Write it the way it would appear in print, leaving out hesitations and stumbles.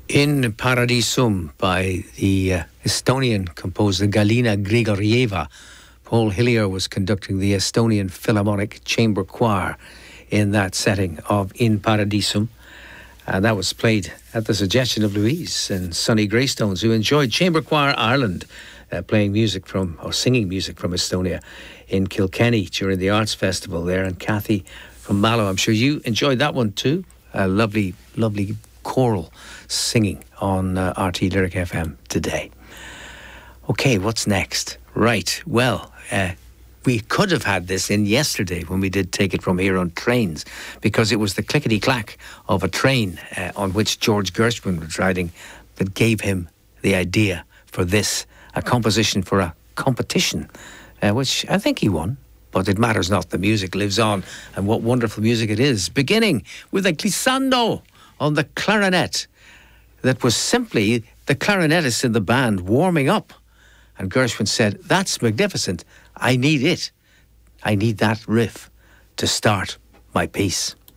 In Paradisum by the Estonian composer Galina Grigorieva. Paul Hillier was conducting the Estonian Philharmonic Chamber Choir in that setting of In Paradisum. And that was played at the suggestion of Louise and Sonny Greystones, who enjoyed Chamber Choir Ireland playing music from, or singing music from Estonia in Kilkenny during the Arts Festival there. And Kathy from Mallow, I'm sure you enjoyed that one too. Lovely, lovely choral singing on RT Lyric FM today. Okay, what's next? Right, well, we could have had this in yesterday when we did Take It From Here on Trains, because it was the clickety-clack of a train on which George Gershwin was riding that gave him the idea for this, a composition for a competition, which I think he won. But it matters not, the music lives on, and what wonderful music it is, beginning with a glissando on the clarinet that was simply the clarinetist in the band warming up. And Gershwin said, "That's magnificent. I need it. I need that riff to start my piece."